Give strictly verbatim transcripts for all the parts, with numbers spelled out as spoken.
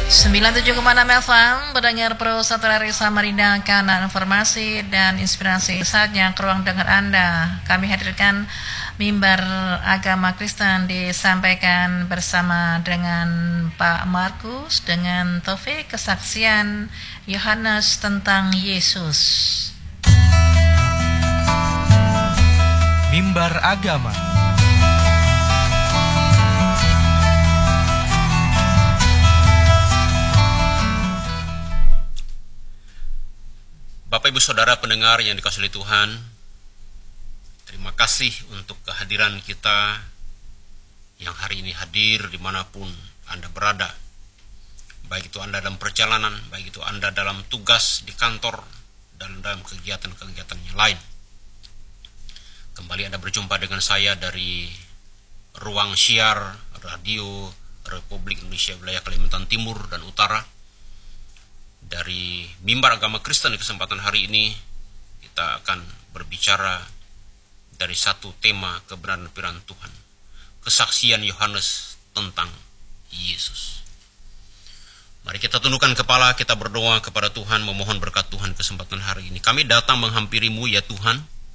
sembilan puluh tujuh koma enam F M, pendengar Pro Satu Risa Samarinda, kanan informasi dan inspirasi saatnya ke ruang dengar Anda. Kami hadirkan mimbar agama Kristen disampaikan bersama dengan Pak Markus dengan topik kesaksian Yohanes tentang Yesus. Mimbar agama. Bapak Ibu Saudara pendengar yang dikasihi Tuhan, terima kasih untuk kehadiran kita yang hari ini hadir dimanapun Anda berada. Baik itu Anda dalam perjalanan, baik itu Anda dalam tugas di kantor, dan dalam kegiatan-kegiatan yang lain. Kembali Anda berjumpa dengan saya dari ruang siar Radio Republik Indonesia wilayah Kalimantan Timur dan Utara. Dari mimbar agama Kristen di kesempatan hari ini, kita akan berbicara dari satu tema kebenaran firman Tuhan, kesaksian Yohanes tentang Yesus. Mari kita tundukkan kepala, kita berdoa kepada Tuhan, memohon berkat Tuhan kesempatan hari ini. Kami datang menghampirimu ya Tuhan,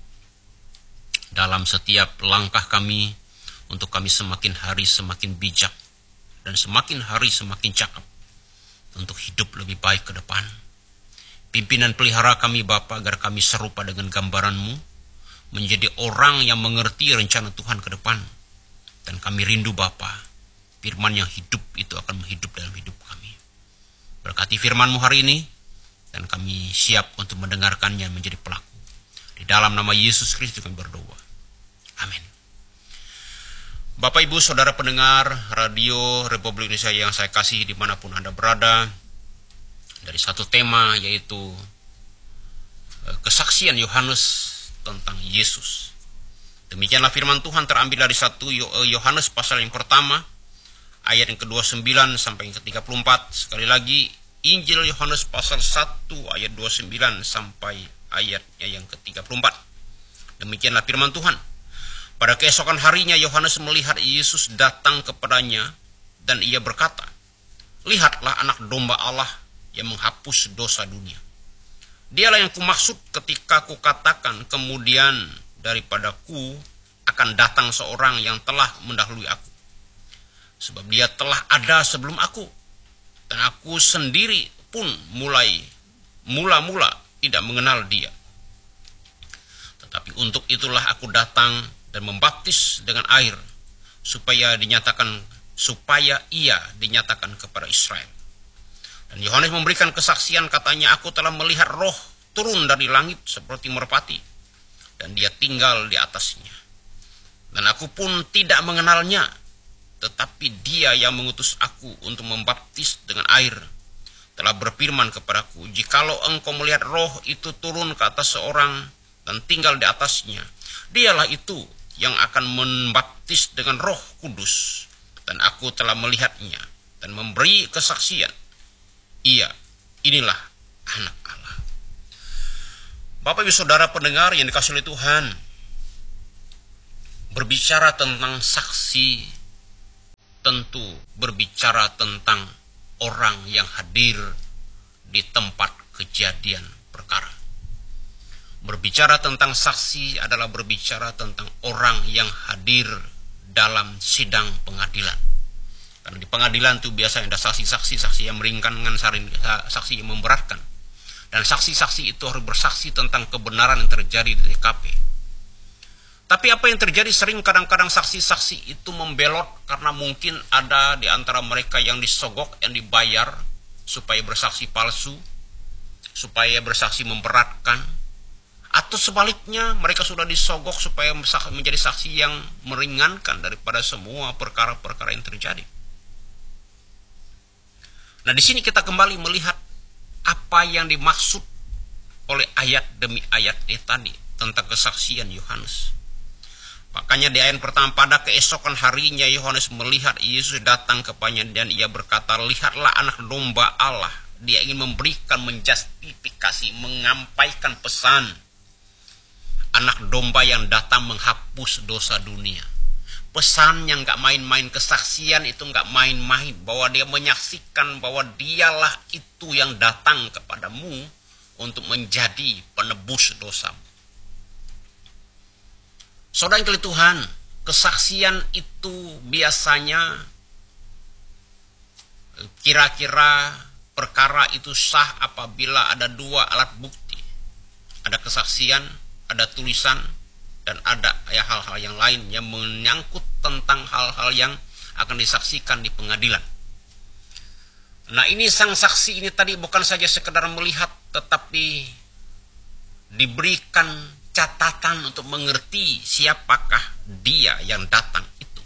dalam setiap langkah kami, untuk kami semakin hari semakin bijak, dan semakin hari semakin cakap, untuk hidup lebih baik ke depan. Pimpinan pelihara kami Bapa, agar kami serupa dengan gambaran-Mu, menjadi orang yang mengerti rencana Tuhan ke depan. Dan kami rindu Bapa, firman yang hidup itu akan menghidup dalam hidup kami. Berkati firman-Mu hari ini, dan kami siap untuk mendengarkannya menjadi pelaku. Di dalam nama Yesus Kristus kami berdoa. Amin. Bapak Ibu Saudara pendengar Radio Republik Indonesia yang saya kasih dimanapun Anda berada, dari satu tema yaitu kesaksian Yohanes tentang Yesus. Demikianlah firman Tuhan terambil dari satu Yohanes pasal yang pertama, ayat yang kedua puluh sembilan sampai yang ke tiga puluh empat. Sekali lagi, Injil Yohanes pasal satu ayat dua puluh sembilan sampai ayatnya yang ke tiga puluh empat. Demikianlah firman Tuhan. Pada keesokan harinya Yohanes melihat Yesus datang kepadanya, dan ia berkata, "Lihatlah anak domba Allah yang menghapus dosa dunia. Dialah yang kumaksud ketika kukatakan kemudian daripadaku akan datang seorang yang telah mendahului aku. Sebab dia telah ada sebelum aku, dan aku sendiri pun mulai mula-mula tidak mengenal dia. Tetapi untuk itulah aku datang dan membaptis dengan air, supaya dinyatakan supaya ia dinyatakan kepada Israel." Dan Yohanes memberikan kesaksian, katanya, "Aku telah melihat Roh turun dari langit seperti merpati, dan dia tinggal di atasnya. Dan aku pun tidak mengenalnya, tetapi dia yang mengutus aku untuk membaptis dengan air telah berfirman kepadaku, jikalau engkau melihat Roh itu turun ke atas seorang dan tinggal di atasnya, dialah itu yang akan membaptis dengan Roh Kudus. Dan aku telah melihatnya dan memberi kesaksian. Ia, inilah anak Allah." Bapak Ibu Saudara pendengar yang dikasihi oleh Tuhan, berbicara tentang saksi tentu berbicara tentang orang yang hadir di tempat kejadian perkara. Berbicara tentang saksi adalah berbicara tentang orang yang hadir dalam sidang pengadilan. Karena di pengadilan itu biasanya ada saksi-saksi, saksi yang meringankan, saksi yang memberatkan. Dan saksi-saksi itu harus bersaksi tentang kebenaran yang terjadi di T K P. Tapi apa yang terjadi sering kadang-kadang saksi-saksi itu membelot, karena mungkin ada di antara mereka yang disogok, yang dibayar supaya bersaksi palsu, supaya bersaksi memberatkan. Atau sebaliknya, mereka sudah disogok supaya menjadi saksi yang meringankan daripada semua perkara-perkara yang terjadi. Nah, di sini kita kembali melihat apa yang dimaksud oleh ayat demi ayat ini tadi tentang kesaksian Yohanes. Makanya di ayat pertama, pada keesokan harinya Yohanes melihat Yesus datang kepadanya, dan ia berkata, "Lihatlah anak domba Allah." Dia ingin memberikan, menjustifikasi, menyampaikan pesan. Anak domba yang datang menghapus dosa dunia. pesannya nggak main-main, kesaksian itu nggak main-main, bahwa dia menyaksikan bahwa dialah itu yang datang kepadamu untuk menjadi penebus dosamu. Saudara yang dikasihi Tuhan, kesaksian itu biasanya kira-kira perkara itu sah apabila ada dua alat bukti. Ada kesaksian, ada tulisan, dan ada ya hal-hal yang lain yang menyangkut tentang hal-hal yang akan disaksikan di pengadilan. Nah, ini sang saksi ini tadi bukan saja sekedar melihat, tetapi diberikan catatan untuk mengerti siapakah dia yang datang itu.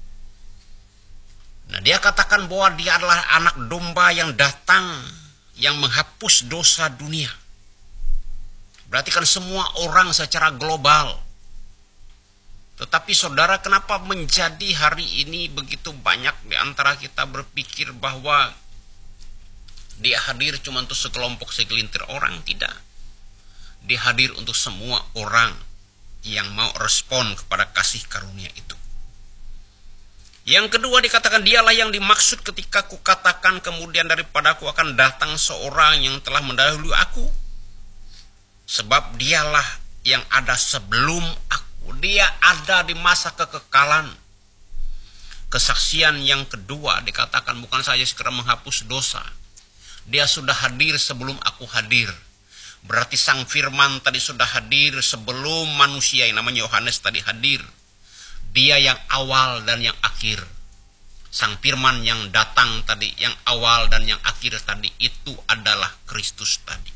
Nah, dia katakan bahwa dia adalah anak domba yang datang, yang menghapus dosa dunia. Berarti kan semua orang secara global. Tetapi saudara, kenapa menjadi hari ini begitu banyak di antara kita berpikir bahwa dia hadir cuma untuk sekelompok segelintir orang? Tidak. Dia hadir untuk semua orang yang mau respon kepada kasih karunia itu. Yang kedua dikatakan, dialah yang dimaksud ketika kukatakan kemudian daripada aku akan datang seorang yang telah mendahului aku. Sebab dialah yang ada sebelum aku. Dia ada di masa kekekalan. Kesaksian yang kedua dikatakan bukan saja sekedar menghapus dosa. Dia sudah hadir sebelum aku hadir. Berarti sang firman tadi sudah hadir sebelum manusia yang namanya Yohanes tadi hadir. Dia yang awal dan yang akhir. Sang firman yang datang tadi, yang awal dan yang akhir tadi, itu adalah Kristus tadi.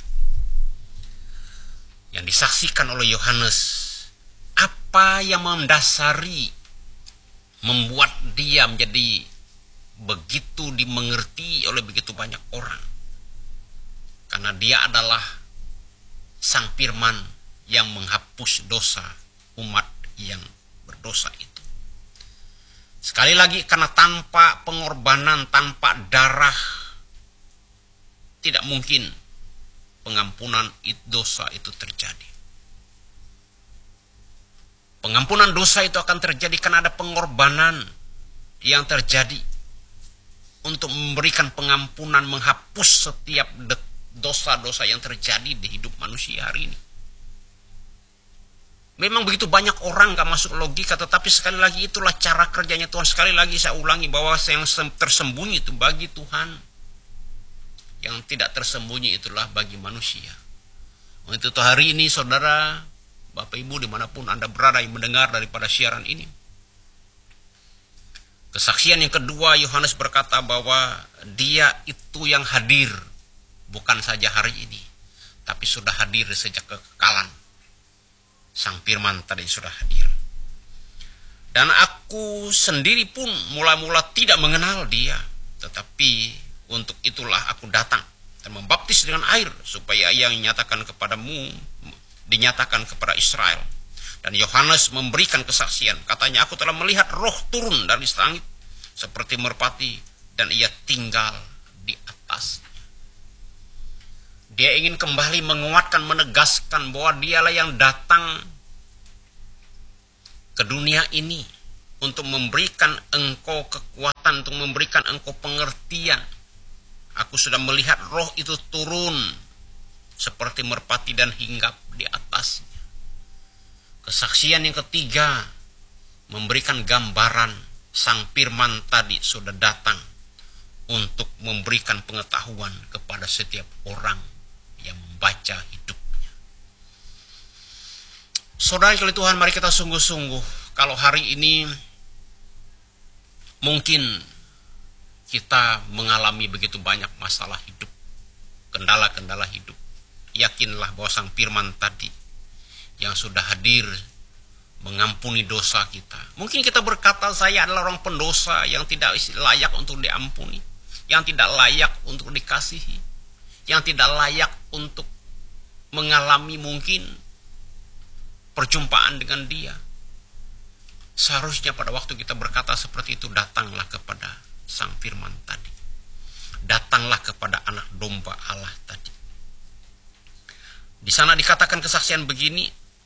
Yang disaksikan oleh Yohanes, apa yang mendasari, membuat dia menjadi begitu dimengerti oleh begitu banyak orang? Karena dia adalah sang firman yang menghapus dosa umat yang berdosa itu. Sekali lagi, karena tanpa pengorbanan, tanpa darah, tidak mungkin pengampunan dosa itu terjadi. Pengampunan dosa itu akan terjadi karena ada pengorbanan yang terjadi untuk memberikan pengampunan, menghapus setiap dosa-dosa yang terjadi di hidup manusia hari ini. Memang begitu banyak orang gak masuk logika, tetapi sekali lagi itulah cara kerjanya Tuhan. Sekali lagi saya ulangi bahwa yang tersembunyi itu bagi Tuhan, yang tidak tersembunyi itulah bagi manusia. Untuk itu hari ini saudara, Bapak Ibu dimanapun Anda berada yang mendengar daripada siaran ini, kesaksian yang kedua, Yohanes berkata bahwa dia itu yang hadir bukan saja hari ini, tapi sudah hadir sejak kekekalan. Sang firman tadi sudah hadir. Dan aku sendiri pun mula-mula tidak mengenal dia, tetapi untuk itulah aku datang dan membaptis dengan air, supaya yang dinyatakan kepadamu dinyatakan kepada Israel. Dan Yohanes memberikan kesaksian, katanya, aku telah melihat roh turun dari langit seperti merpati, dan ia tinggal di atasnya. Dia ingin kembali menguatkan, menegaskan bahwa dialah yang datang ke dunia ini untuk memberikan engkau kekuatan, untuk memberikan engkau pengertian. Aku sudah melihat roh itu turun seperti merpati dan hinggap di atasnya. Kesaksian yang ketiga memberikan gambaran sang firman tadi sudah datang untuk memberikan pengetahuan kepada setiap orang yang membaca hidupnya. Saudara yang dikasihi Tuhan, mari kita sungguh-sungguh. Kalau hari ini mungkin kita mengalami begitu banyak masalah hidup, kendala-kendala hidup, yakinlah bahwa sang firman tadi yang sudah hadir mengampuni dosa kita. Mungkin kita berkata, saya adalah orang pendosa yang tidak layak untuk diampuni, yang tidak layak untuk dikasihi, yang tidak layak untuk mengalami mungkin perjumpaan dengan dia. Seharusnya pada waktu kita berkata seperti itu, datanglah kepada sang firman tadi. Datanglah kepada anak domba Allah tadi. Di sana dikatakan kesaksian begini,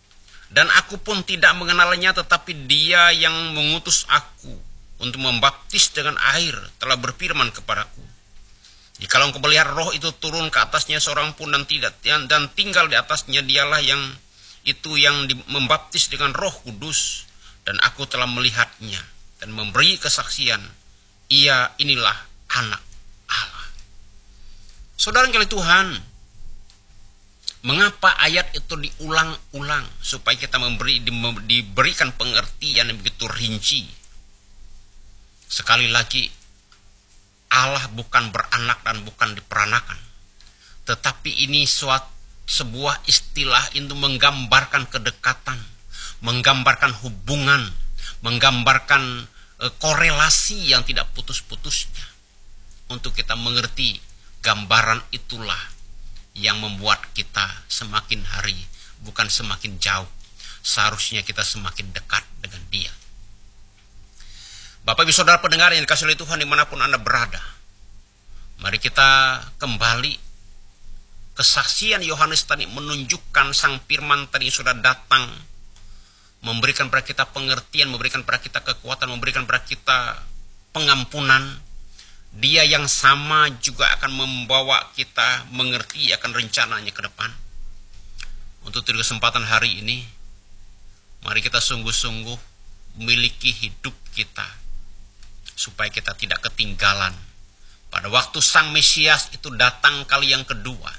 Dan aku pun tidak mengenalnya, tetapi Dia yang mengutus aku untuk membaptis dengan air telah berfirman kepadaku, jikalau engkau melihat roh itu turun ke atasnya seorang pun dan tidak dan tinggal di atasnya, dialah yang itu yang membaptis dengan Roh Kudus, dan aku telah melihatnya dan memberi kesaksian, ia inilah anak Allah. Saudara yang Tuhan, mengapa ayat itu diulang-ulang? Supaya kita memberi, di, diberikan pengertian yang begitu rinci. Sekali lagi, Allah bukan beranak dan bukan diperanakan, tetapi ini suatu sebuah istilah untuk menggambarkan kedekatan, menggambarkan hubungan, menggambarkan e, korelasi yang tidak putus-putusnya. Untuk kita mengerti, gambaran itulah yang membuat kita semakin hari, bukan semakin jauh. Seharusnya kita semakin dekat dengan Dia. Bapak Ibu Saudara pendengar yang dikasihi oleh Tuhan dimanapun Anda berada, mari kita kembali. Kesaksian Yohanes tadi menunjukkan Sang Firman tadi sudah datang, memberikan kepada kita pengertian, memberikan kepada kita kekuatan, memberikan kepada kita pengampunan. Dia yang sama juga akan membawa kita mengerti akan rencananya ke depan. Untuk di kesempatan hari ini, mari kita sungguh-sungguh memiliki hidup kita, supaya kita tidak ketinggalan. Pada waktu Sang Mesias itu datang kali yang kedua,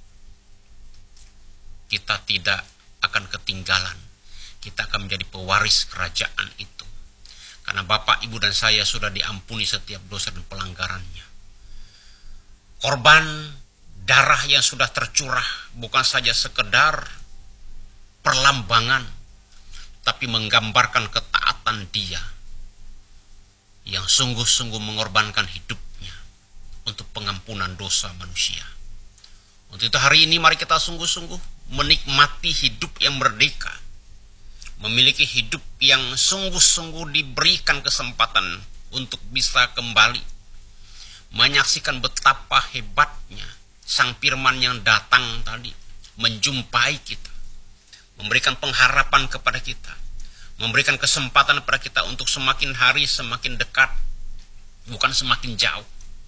kita tidak akan ketinggalan. Kita akan menjadi pewaris kerajaan itu. Karena Bapak, Ibu, dan saya sudah diampuni setiap dosa dan pelanggarannya. Korban darah yang sudah tercurah bukan saja sekedar perlambangan, tapi menggambarkan ketaatan Dia yang sungguh-sungguh mengorbankan hidupnya untuk pengampunan dosa manusia. Untuk itu hari ini mari kita sungguh-sungguh menikmati hidup yang merdeka, memiliki hidup yang sungguh-sungguh diberikan kesempatan untuk bisa kembali menyaksikan betapa hebatnya Sang Firman yang datang tadi menjumpai kita, memberikan pengharapan kepada kita, memberikan kesempatan kepada kita untuk semakin hari semakin dekat, bukan semakin jauh.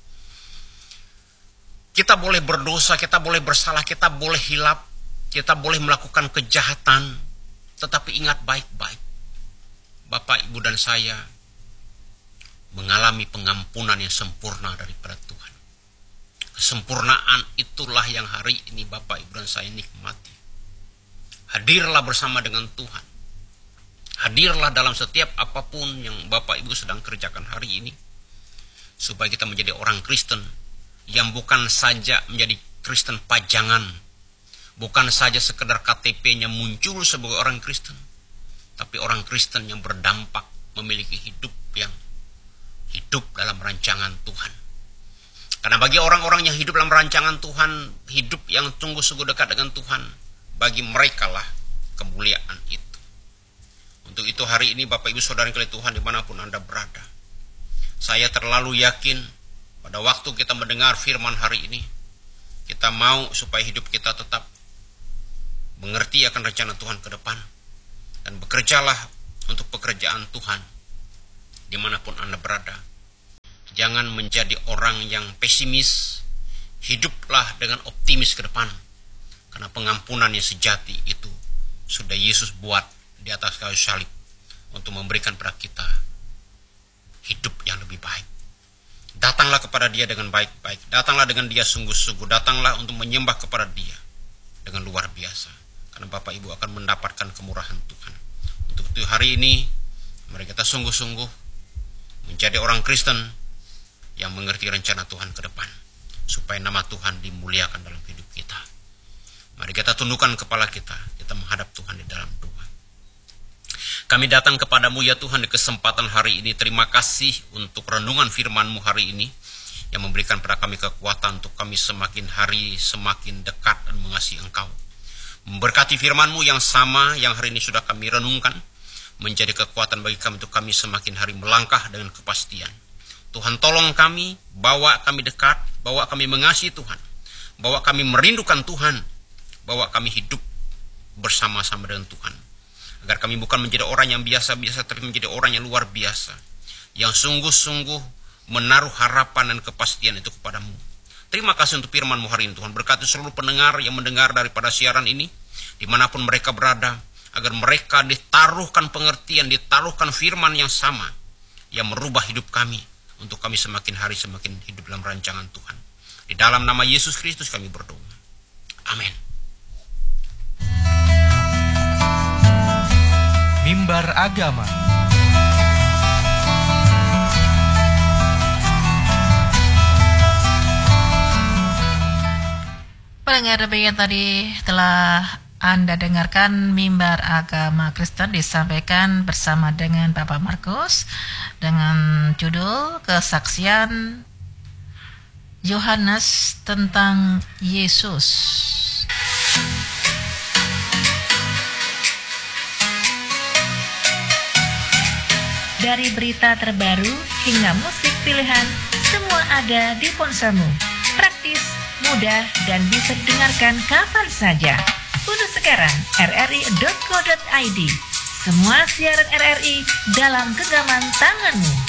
Kita boleh berdosa, kita boleh bersalah, kita boleh hilap, kita boleh melakukan kejahatan, tetapi ingat baik-baik, Bapak, Ibu, dan saya mengalami pengampunan yang sempurna daripada Tuhan. Kesempurnaan itulah yang hari ini Bapak, Ibu, dan saya nikmati. Hadirlah bersama dengan Tuhan. Hadirlah dalam setiap apapun yang Bapak, Ibu sedang kerjakan hari ini, supaya kita menjadi orang Kristen yang bukan saja menjadi Kristen pajangan, bukan saja sekedar K T P-nya muncul sebagai orang Kristen, tapi orang Kristen yang berdampak, memiliki hidup yang hidup dalam rancangan Tuhan. Karena bagi orang-orang yang hidup dalam rancangan Tuhan, hidup yang sungguh-sungguh dekat dengan Tuhan, bagi mereka lah kemuliaan itu. Untuk itu hari ini Bapak, Ibu, Saudara yang dikasihi Tuhan dimanapun Anda berada, saya terlalu yakin pada waktu kita mendengar firman hari ini, kita mau supaya hidup kita tetap mengerti akan rencana Tuhan ke depan, dan bekerjalah untuk pekerjaan Tuhan dimanapun Anda berada. Jangan menjadi orang yang pesimis, hiduplah dengan optimis ke depan, karena pengampunan yang sejati itu sudah Yesus buat di atas kayu salib untuk memberikan kepada kita hidup yang lebih baik. Datanglah kepada Dia dengan baik-baik, datanglah dengan Dia sungguh-sungguh, datanglah untuk menyembah kepada Dia dengan luar biasa, karena Bapak, Ibu akan mendapatkan kemurahan Tuhan. Untuk itu hari ini mari kita sungguh-sungguh menjadi orang Kristen yang mengerti rencana Tuhan ke depan, supaya nama Tuhan dimuliakan dalam hidup kita. Mari kita tundukkan kepala kita, kita menghadap Tuhan di dalam doa. Kami datang kepadamu ya Tuhan di kesempatan hari ini. Terima kasih untuk renungan firman-Mu hari ini, yang memberikan pada kami kekuatan untuk kami semakin hari semakin dekat dan mengasihi Engkau. Memberkati firman-Mu yang sama yang hari ini sudah kami renungkan, menjadi kekuatan bagi kami untuk kami semakin hari melangkah dengan kepastian. Tuhan tolong kami, bawa kami dekat, bawa kami mengasihi Tuhan, bawa kami merindukan Tuhan, bawa kami hidup bersama-sama dengan Tuhan. Agar kami bukan menjadi orang yang biasa-biasa, tapi menjadi orang yang luar biasa, yang sungguh-sungguh menaruh harapan dan kepastian itu kepadamu. Terima kasih untuk firman-Mu hari ini Tuhan. Berkati seluruh pendengar yang mendengar daripada siaran ini, dimanapun mereka berada, agar mereka ditaruhkan pengertian, ditaruhkan firman yang sama, yang merubah hidup kami, untuk kami semakin hari semakin hidup dalam rancangan Tuhan. Di dalam nama Yesus Kristus kami berdoa. Amin. Mimbar Agama. Pendengar demikian tadi telah Anda dengarkan Mimbar Agama Kristen disampaikan bersama dengan Bapak Markus dengan judul Kesaksian Yohanes tentang Yesus. Dari berita terbaru hingga musik pilihan, semua ada di ponselmu. Praktis, mudah, dan bisa didengarkan kapan saja. Unduh sekarang r r i dot co dot i d. Semua siaran R R I dalam genggaman tanganmu.